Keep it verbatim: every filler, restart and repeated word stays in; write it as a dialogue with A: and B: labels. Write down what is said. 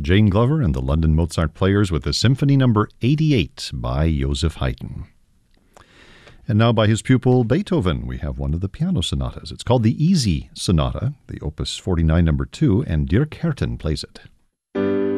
A: Jane Glover and the London Mozart Players with the Symphony Number eighty-eight by Joseph Haydn. And now by his pupil Beethoven, we have one of the piano sonatas. It's called the Easy Sonata, the Opus forty-nine Number two, and Dirk Herten plays it.